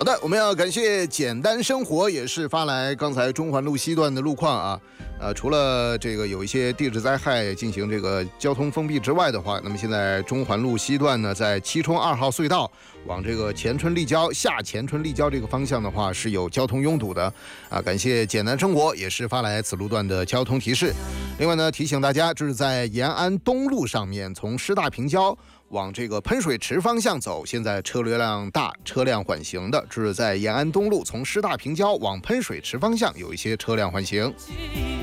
好的，我们要感谢简单生活，也是发来刚才中环路西段的路况啊。除了这个有一些地质灾害进行这个交通封闭之外的话，那么现在中环路西段呢，在七冲2号隧道往这个前春立交下前春立交这个方向的话是有交通拥堵的啊。感谢简单生活也是发来此路段的交通提示。另外呢，提醒大家，这是在延安东路上面，从师大平交往这个喷水池方向走，现在车流量大，车辆缓行的。这是在延安东路从师大平交往喷水池方向有一些车辆缓行。